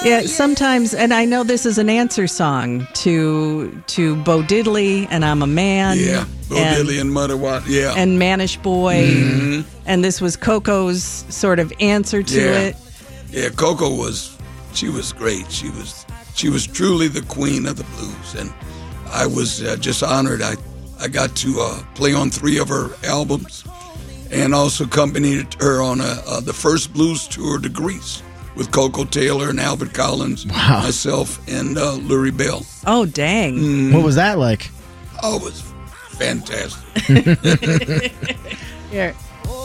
Yeah, sometimes, and I know this is an answer song to Bo Diddley and I'm a Man. Yeah, Bo Diddley and Muddy Waters. Yeah, and Mannish Boy, and this was Coco's sort of answer to it. Yeah, Coco was great. She was truly the queen of the blues, and I was just honored. I got to play on 3 of her albums, and also accompanied her on the first blues tour to Greece with Coco Taylor and Albert Collins, myself, and Lurie Bell. Oh, dang. What was that like? Oh, it was fantastic. Here.